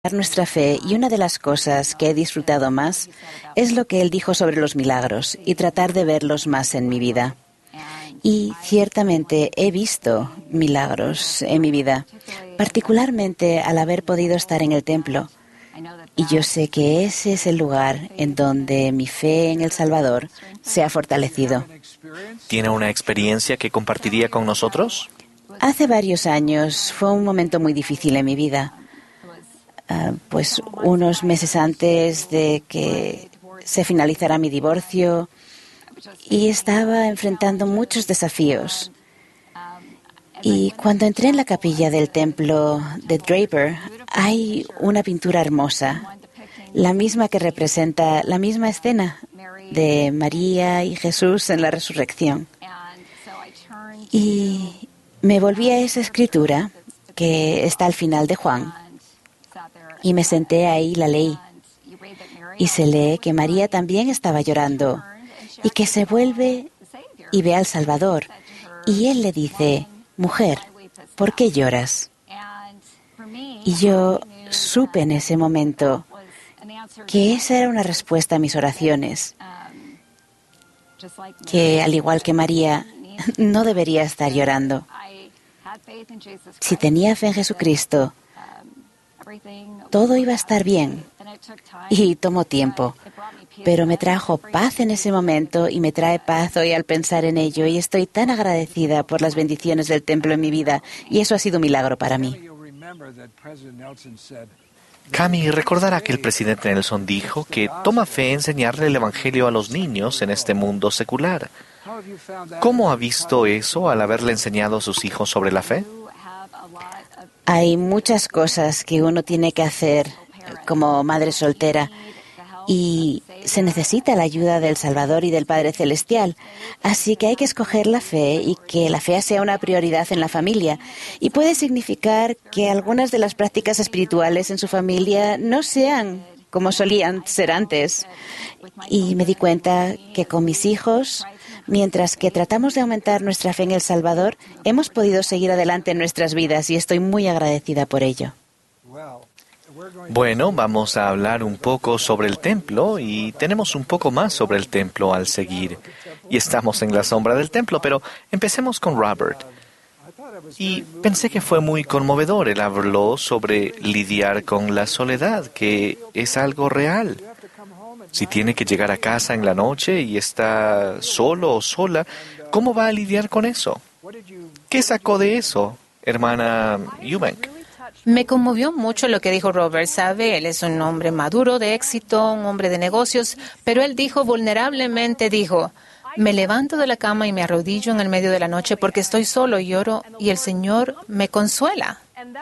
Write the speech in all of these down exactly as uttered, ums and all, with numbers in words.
nuestra fe, y una de las cosas que he disfrutado más es lo que él dijo sobre los milagros y tratar de verlos más en mi vida. Y ciertamente he visto milagros en mi vida, particularmente al haber podido estar en el templo. Y yo sé que ese es el lugar en donde mi fe en el Salvador se ha fortalecido. ¿Tiene una experiencia que compartiría con nosotros? Hace varios años fue un momento muy difícil en mi vida. Uh, pues unos meses antes de que se finalizara mi divorcio, y estaba enfrentando muchos desafíos. Y cuando entré en la capilla del templo de Draper, hay una pintura hermosa, la misma que representa la misma escena de María y Jesús en la resurrección. Y me volví a esa escritura que está al final de Juan. Y me senté ahí y la leí. Y se lee que María también estaba llorando y que se vuelve y ve al Salvador. Y él le dice, mujer, ¿por qué lloras? Y yo supe en ese momento que esa era una respuesta a mis oraciones, que al igual que María, no debería estar llorando. Si tenía fe en Jesucristo, todo iba a estar bien. Y tomó tiempo, pero me trajo paz en ese momento y me trae paz hoy al pensar en ello, y estoy tan agradecida por las bendiciones del templo en mi vida, y eso ha sido un milagro para mí. Cami, recordará que el presidente Nelson dijo que toma fe enseñarle el Evangelio a los niños en este mundo secular. ¿Cómo ha visto eso al haberle enseñado a sus hijos sobre la fe? Hay muchas cosas que uno tiene que hacer como madre soltera, y se necesita la ayuda del Salvador y del Padre Celestial. Así que hay que escoger la fe y que la fe sea una prioridad en la familia. Y puede significar que algunas de las prácticas espirituales en su familia no sean como solían ser antes. Y me di cuenta que con mis hijos, mientras que tratamos de aumentar nuestra fe en el Salvador, hemos podido seguir adelante en nuestras vidas, y estoy muy agradecida por ello. Bueno, vamos a hablar un poco sobre el templo, y tenemos un poco más sobre el templo al seguir. Y estamos en la sombra del templo, pero empecemos con Robert. Y pensé que fue muy conmovedor. Él habló sobre lidiar con la soledad, que es algo real. Si tiene que llegar a casa en la noche y está solo o sola, ¿cómo va a lidiar con eso? ¿Qué sacó de eso, hermana Eubank? Me conmovió mucho lo que dijo Robert. Sabe, él es un hombre maduro, de éxito, un hombre de negocios, pero él dijo vulnerablemente, dijo, me levanto de la cama y me arrodillo en el medio de la noche porque estoy solo y lloro, y el Señor me consuela.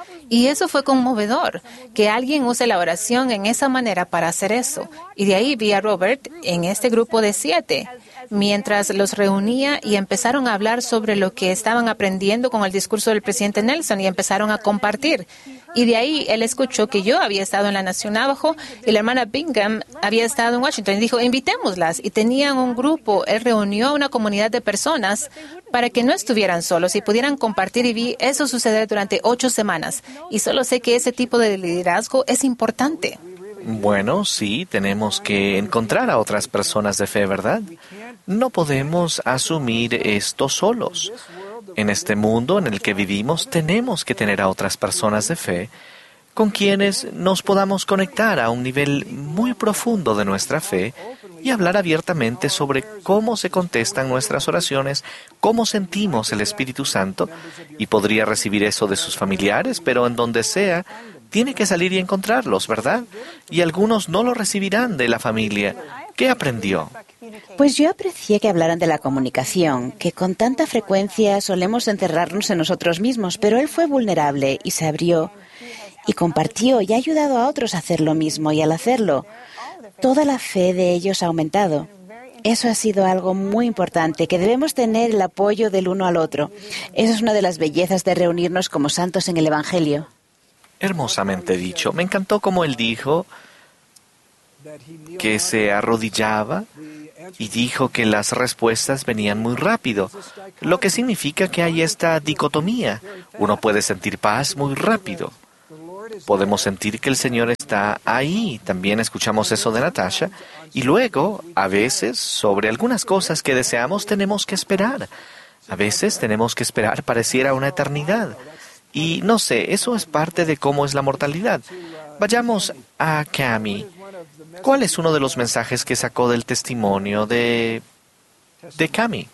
Y eso fue conmovedor, que alguien use la oración en esa manera para hacer eso. Y de ahí vi a Robert en este grupo de siete, mientras los reunía, y empezaron a hablar sobre lo que estaban aprendiendo con el discurso del presidente Nelson, y empezaron a compartir. Y de ahí él escuchó que yo había estado en la Nación Navajo y la hermana Bingham había estado en Washington. Y dijo, invitémoslas. Y tenían un grupo. Él reunió a una comunidad de personas para que no estuvieran solos y pudieran compartir. Y vi eso suceder durante ocho semanas. Y solo sé que ese tipo de liderazgo es importante. Bueno, sí, tenemos que encontrar a otras personas de fe, ¿verdad? No podemos asumir esto solos. En este mundo en el que vivimos, tenemos que tener a otras personas de fe con quienes nos podamos conectar a un nivel muy profundo de nuestra fe y hablar abiertamente sobre cómo se contestan nuestras oraciones, cómo sentimos el Espíritu Santo, y podría recibir eso de sus familiares, pero en donde sea, tiene que salir y encontrarlos, ¿verdad? Y algunos no lo recibirán de la familia. ¿Qué aprendió? Pues yo aprecié que hablaran de la comunicación, que con tanta frecuencia solemos encerrarnos en nosotros mismos, pero él fue vulnerable y se abrió y compartió y ha ayudado a otros a hacer lo mismo, y al hacerlo, toda la fe de ellos ha aumentado. Eso ha sido algo muy importante, que debemos tener el apoyo del uno al otro. Esa es una de las bellezas de reunirnos como santos en el Evangelio. Hermosamente dicho. Me encantó como él dijo que se arrodillaba y dijo que las respuestas venían muy rápido, lo que significa que hay esta dicotomía. Uno puede sentir paz muy rápido. podemos sentir que el Señor está ahí. También escuchamos eso de Natasha. Y luego, a veces, sobre algunas cosas que deseamos, tenemos que esperar. A veces tenemos que esperar pareciera una eternidad. Y no sé, eso es parte de cómo es la mortalidad. Vayamos a Cami. ¿Cuál es uno de los mensajes que sacó del testimonio de, de Cami?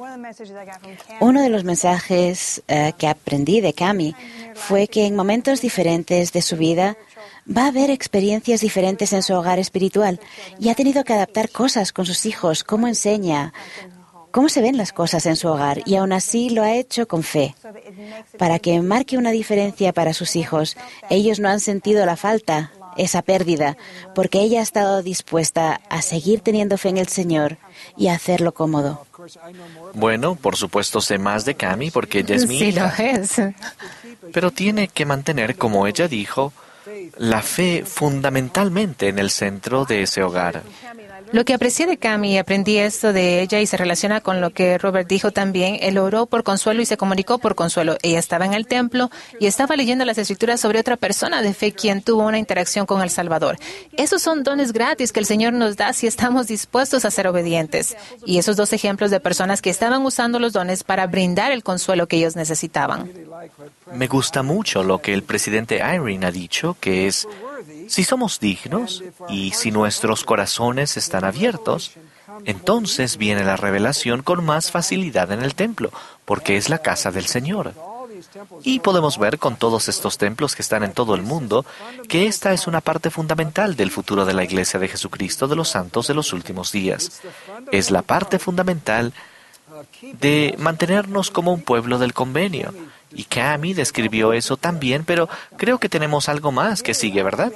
Uno de los mensajes uh, que aprendí de Cami fue que en momentos diferentes de su vida va a haber experiencias diferentes en su hogar espiritual y ha tenido que adaptar cosas con sus hijos, cómo enseña, cómo se ven las cosas en su hogar, y aún así lo ha hecho con fe. Para que marque una diferencia para sus hijos, ellos no han sentido la falta, esa pérdida, porque ella ha estado dispuesta a seguir teniendo fe en el Señor y a hacerlo cómodo. Bueno, por supuesto sé más de Cami porque ella es mi Sí, hija. lo es. Pero tiene que mantener, como ella dijo, la fe fundamentalmente en el centro de ese hogar. Lo que aprecié de Cami, aprendí esto de ella y se relaciona con lo que Robert dijo también. Él oró por consuelo y se comunicó por consuelo. Ella estaba en el templo y estaba leyendo las escrituras sobre otra persona de fe quien tuvo una interacción con el Salvador. Esos son dones gratis que el Señor nos da si estamos dispuestos a ser obedientes. Y esos dos ejemplos de personas que estaban usando los dones para brindar el consuelo que ellos necesitaban. Me gusta mucho lo que el presidente Irene ha dicho, que es, si somos dignos y si nuestros corazones están abiertos, entonces viene la revelación con más facilidad en el templo, porque es la casa del Señor. Y podemos ver con todos estos templos que están en todo el mundo que esta es una parte fundamental del futuro de la Iglesia de Jesucristo de los Santos de los últimos días. Es la parte fundamental de mantenernos como un pueblo del convenio. Y Cami describió eso también, pero creo que tenemos algo más que sigue, ¿verdad?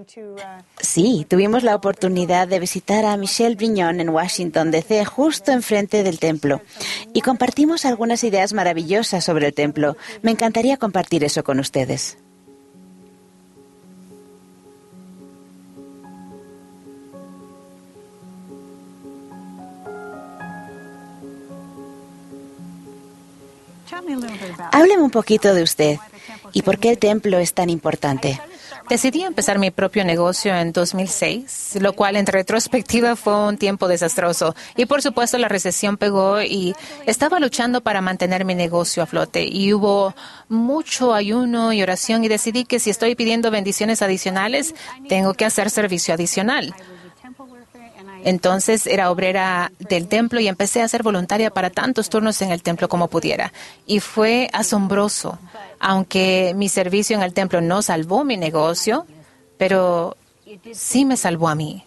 Sí, tuvimos la oportunidad de visitar a Michelle Brignon en Washington, D C, justo enfrente del templo. Y compartimos algunas ideas maravillosas sobre el templo. Me encantaría compartir eso con ustedes. Hábleme un poquito de usted y por qué el templo es tan importante. Decidí empezar mi propio negocio en dos mil seis, lo cual en retrospectiva fue un tiempo desastroso. Y por supuesto la recesión pegó y estaba luchando para mantener mi negocio a flote. Y hubo mucho ayuno y oración y decidí que si estoy pidiendo bendiciones adicionales, tengo que hacer servicio adicional. Entonces era obrera del templo y empecé a ser voluntaria para tantos turnos en el templo como pudiera. Y fue asombroso, aunque mi servicio en el templo no salvó mi negocio, pero sí me salvó a mí.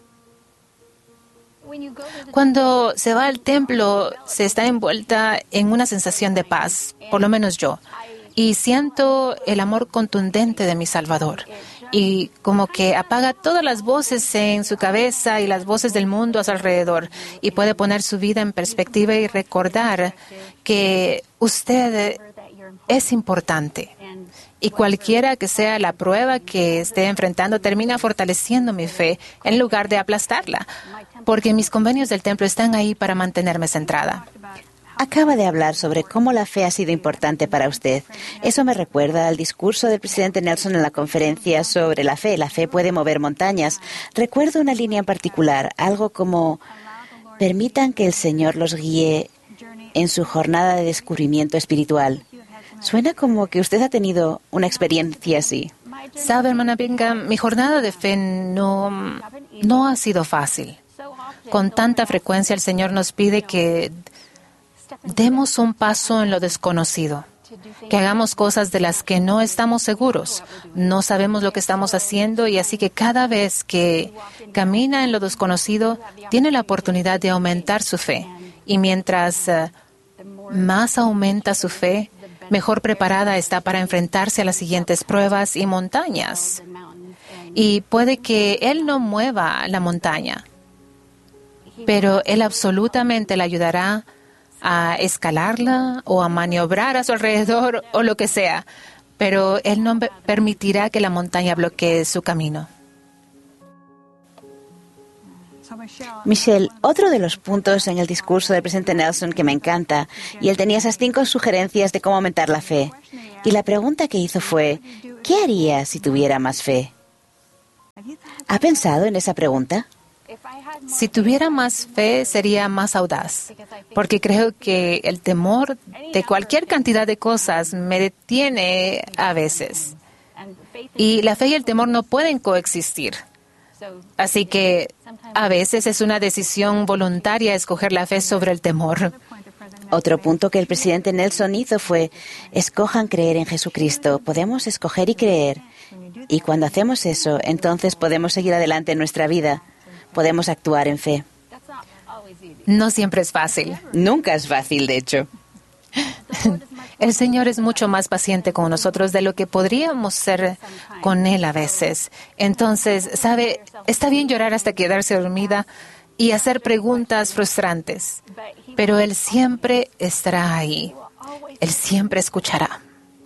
Cuando se va al templo, se está envuelta en una sensación de paz, por lo menos yo, y siento el amor contundente de mi Salvador. Y como que apaga todas las voces en su cabeza y las voces del mundo a su alrededor y puede poner su vida en perspectiva y recordar que usted es importante. Y cualquiera que sea la prueba que esté enfrentando termina fortaleciendo mi fe en lugar de aplastarla, porque mis convenios del templo están ahí para mantenerme centrada. Acaba de hablar sobre cómo la fe ha sido importante para usted. Eso me recuerda al discurso del presidente Nelson en la conferencia sobre la fe. La fe puede mover montañas. Recuerdo una línea en particular, algo como: permitan que el Señor los guíe en su jornada de descubrimiento espiritual. Suena como que usted ha tenido una experiencia así. Sabe, hermana Bingham, mi jornada de fe no, no ha sido fácil. Con tanta frecuencia el Señor nos pide que demos un paso en lo desconocido, que hagamos cosas de las que no estamos seguros, no sabemos lo que estamos haciendo y así que cada vez que camina en lo desconocido, tiene la oportunidad de aumentar su fe. Y mientras uh, más aumenta su fe, mejor preparada está para enfrentarse a las siguientes pruebas y montañas. Y puede que Él no mueva la montaña, pero Él absolutamente la ayudará a escalarla o a maniobrar a su alrededor o lo que sea, pero Él no permitirá que la montaña bloquee su camino. Michelle, otro de los puntos en el discurso del presidente Nelson que me encanta, y él tenía esas cinco sugerencias de cómo aumentar la fe. Y la pregunta que hizo fue, ¿qué haría si tuviera más fe? ¿Ha pensado en esa pregunta? Si tuviera más fe, sería más audaz, porque creo que el temor de cualquier cantidad de cosas me detiene a veces. Y la fe y el temor no pueden coexistir. Así que a veces es una decisión voluntaria escoger la fe sobre el temor. Otro punto que el presidente Nelson hizo fue, escojan creer en Jesucristo. Podemos escoger y creer. Y cuando hacemos eso, entonces podemos seguir adelante en nuestra vida. Podemos actuar en fe. No siempre es fácil. Nunca es fácil, de hecho. El Señor es mucho más paciente con nosotros de lo que podríamos ser con Él a veces. Entonces, ¿sabe? Está bien llorar hasta quedarse dormida y hacer preguntas frustrantes, pero Él siempre estará ahí. Él siempre escuchará.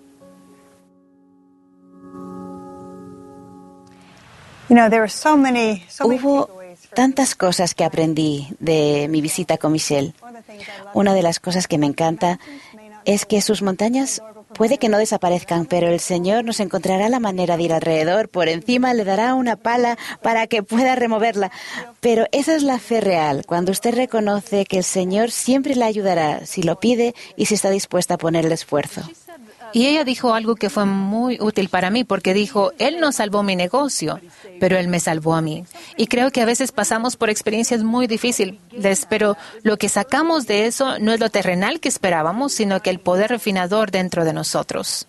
Hubo tantas cosas que aprendí de mi visita con Michelle. Una de las cosas que me encanta es que sus montañas puede que no desaparezcan, pero el Señor nos encontrará la manera de ir alrededor, por encima le dará una pala para que pueda removerla. Pero esa es la fe real, cuando usted reconoce que el Señor siempre le ayudará si lo pide y si está dispuesta a poner el esfuerzo. Y ella dijo algo que fue muy útil para mí, porque dijo, Él no salvó mi negocio, pero Él me salvó a mí. Y creo que a veces pasamos por experiencias muy difíciles, pero lo que sacamos de eso no es lo terrenal que esperábamos, sino que el poder refinador dentro de nosotros.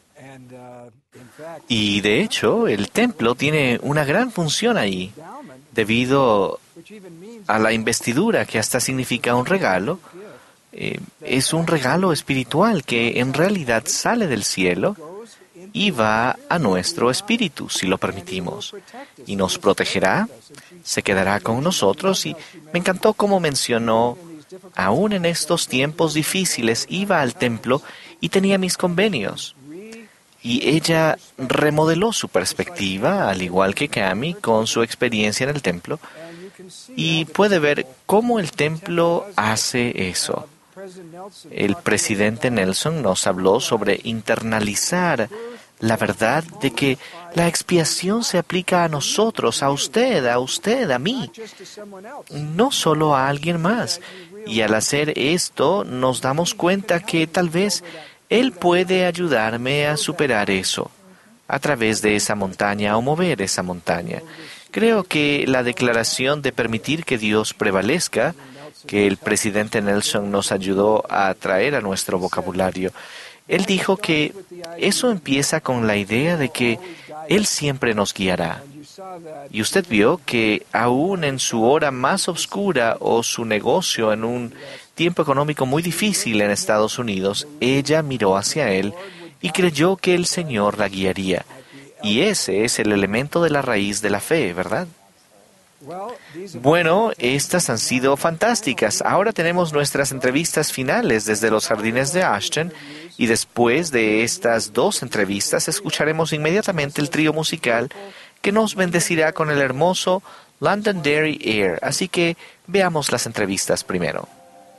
Y de hecho, el templo tiene una gran función ahí, debido a la investidura, que hasta significa un regalo. Eh, es un regalo espiritual que en realidad sale del cielo y va a nuestro espíritu, si lo permitimos. Y nos protegerá, se quedará con nosotros. Y me encantó cómo mencionó, aún en estos tiempos difíciles, iba al templo y tenía mis convenios. Y ella remodeló su perspectiva, al igual que Cami, con su experiencia en el templo. Y puede ver cómo el templo hace eso. El presidente Nelson nos habló sobre internalizar la verdad de que la expiación se aplica a nosotros, a usted, a usted, a mí, no solo a alguien más. Y al hacer esto nos damos cuenta que tal vez Él puede ayudarme a superar eso, a través de esa montaña o mover esa montaña. Creo que la declaración de permitir que Dios prevalezca, que el presidente Nelson nos ayudó a traer a nuestro vocabulario, él dijo que eso empieza con la idea de que Él siempre nos guiará. Y usted vio que aún en su hora más oscura o su negocio en un tiempo económico muy difícil en Estados Unidos, ella miró hacia Él y creyó que el Señor la guiaría. Y ese es el elemento de la raíz de la fe, ¿verdad? Bueno, estas han sido fantásticas. Ahora tenemos nuestras entrevistas finales desde los jardines de Ashton y después de estas dos entrevistas escucharemos inmediatamente el trío musical que nos bendecirá con el hermoso Londonderry Air. Así que veamos las entrevistas primero.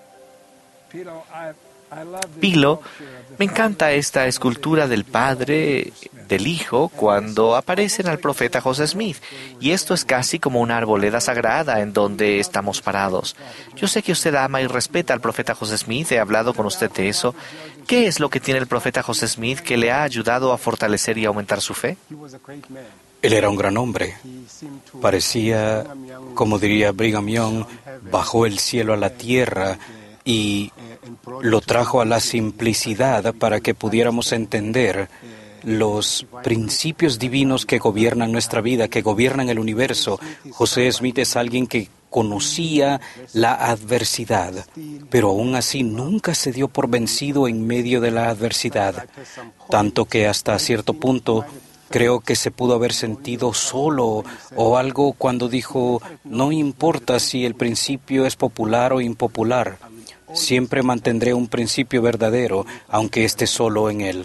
Pilo, me encanta esta escultura del Padre, del Hijo, cuando aparecen al profeta José Smith. Y esto es casi como una arboleda sagrada en donde estamos parados. Yo sé que usted ama y respeta al profeta José Smith. He hablado con usted de eso. ¿Qué es lo que tiene el profeta José Smith que le ha ayudado a fortalecer y aumentar su fe? Él era un gran hombre. Parecía, como diría Brigham Young, bajó el cielo a la tierra y lo trajo a la simplicidad para que pudiéramos entender los principios divinos que gobiernan nuestra vida, que gobiernan el universo. José Smith es alguien que conocía la adversidad, pero aún así nunca se dio por vencido en medio de la adversidad, tanto que hasta cierto punto creo que se pudo haber sentido solo o algo cuando dijo, no importa si el principio es popular o impopular, siempre mantendré un principio verdadero, aunque esté solo en él.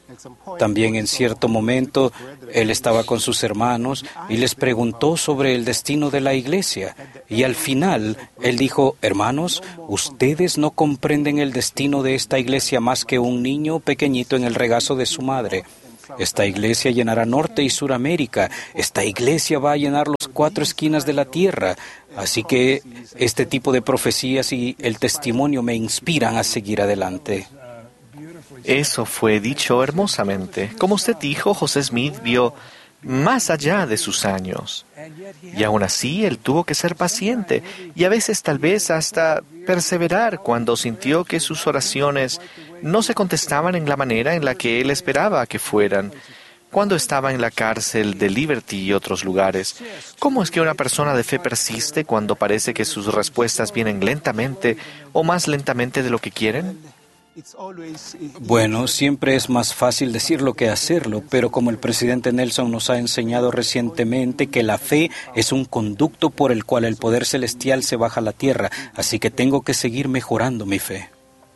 También en cierto momento él estaba con sus hermanos y les preguntó sobre el destino de la iglesia. Y al final él dijo, hermanos, ustedes no comprenden el destino de esta iglesia más que un niño pequeñito en el regazo de su madre. Esta iglesia llenará Norte y Suramérica. Esta iglesia va a llenar las cuatro esquinas de la tierra. Así que este tipo de profecías y el testimonio me inspiran a seguir adelante. Eso fue dicho hermosamente. Como usted dijo, José Smith vio más allá de sus años. Y aún así, él tuvo que ser paciente y a veces tal vez hasta perseverar cuando sintió que sus oraciones no se contestaban en la manera en la que él esperaba que fueran. Cuando estaba en la cárcel de Liberty y otros lugares, ¿cómo es que una persona de fe persiste cuando parece que sus respuestas vienen lentamente o más lentamente de lo que quieren? Bueno, siempre es más fácil decirlo que hacerlo, pero como el presidente Nelson nos ha enseñado recientemente que la fe es un conducto por el cual el poder celestial se baja a la tierra, así que tengo que seguir mejorando mi fe.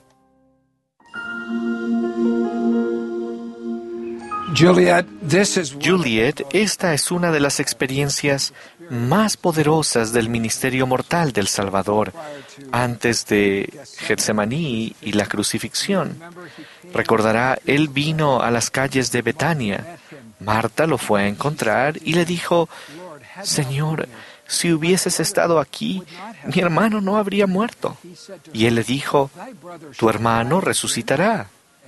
Juliet, this is Juliet, esta es una de las experiencias más poderosas del ministerio mortal del Salvador antes de Getsemaní y la crucifixión. Recordará, él vino a las calles de Betania. Marta lo fue a encontrar y le dijo, Señor, si hubieses estado aquí, mi hermano no habría muerto. Y él le dijo, tu hermano resucitará.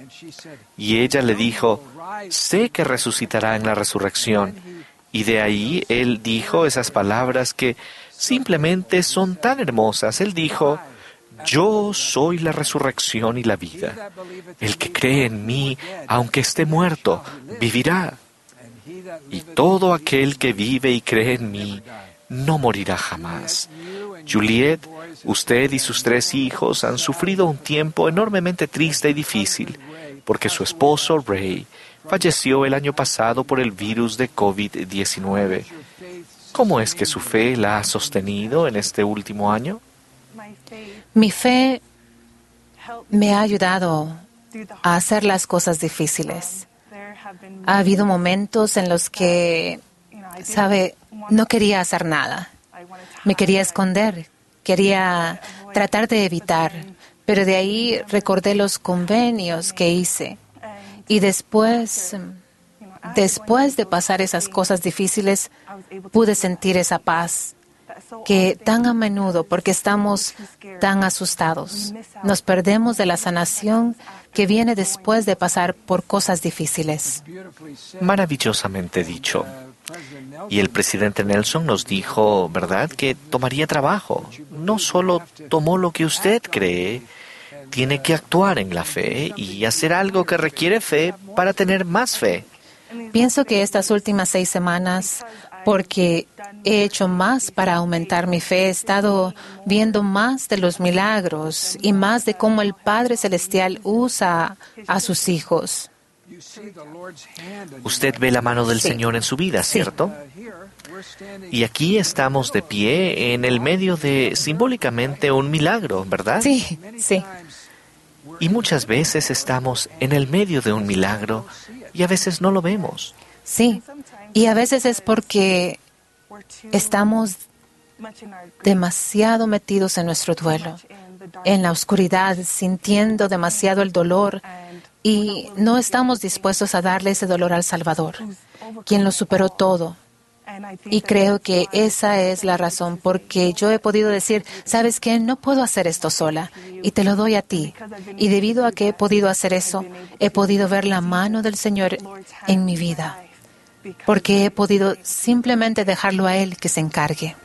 Y ella le dijo, sé que resucitará en la resurrección. Y de ahí él dijo esas palabras que simplemente son tan hermosas. Él dijo, yo soy la resurrección y la vida. El que cree en mí, aunque esté muerto, vivirá. Y todo aquel que vive y cree en mí, no morirá jamás. Juliet, usted y sus tres hijos han sufrido un tiempo enormemente triste y difícil, porque su esposo, Ray, falleció el año pasado por el virus de COVID diecinueve. ¿Cómo es que su fe la ha sostenido en este último año? Mi fe me ha ayudado a hacer las cosas difíciles. Ha habido momentos en los que, sabe, no quería hacer nada. Me quería esconder, quería tratar de evitar, pero de ahí recordé los convenios que hice. Y después, después de pasar esas cosas difíciles, pude sentir esa paz que tan a menudo, porque estamos tan asustados, nos perdemos de la sanación que viene después de pasar por cosas difíciles. Maravillosamente dicho. Y el presidente Nelson nos dijo, ¿verdad?, que tomaría trabajo. No solo tomó lo que usted cree, tiene que actuar en la fe y hacer algo que requiere fe para tener más fe. Pienso que estas últimas seis semanas, porque he hecho más para aumentar mi fe, he estado viendo más de los milagros y más de cómo el Padre Celestial usa a sus hijos. Usted ve la mano del Sí. Señor en su vida, Sí. ¿cierto? Y aquí estamos de pie en el medio de, simbólicamente, un milagro, ¿verdad? Sí, sí. Y muchas veces estamos en el medio de un milagro y a veces no lo vemos. Sí, y a veces es porque estamos demasiado metidos en nuestro duelo, en la oscuridad, sintiendo demasiado el dolor y no estamos dispuestos a darle ese dolor al Salvador, quien lo superó todo. Y creo que esa es la razón porque yo he podido decir, ¿sabes qué? No puedo hacer esto sola y te lo doy a ti. Y debido a que he podido hacer eso, he podido ver la mano del Señor en mi vida, porque he podido simplemente dejarlo a Él que se encargue.